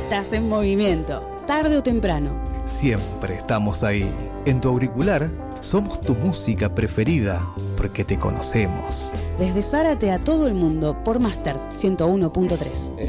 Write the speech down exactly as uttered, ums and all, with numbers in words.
Estás en movimiento, tarde o temprano. Siempre estamos ahí. En tu auricular somos tu música preferida porque te conocemos. Desde Zárate a todo el mundo por Masters ciento uno punto tres.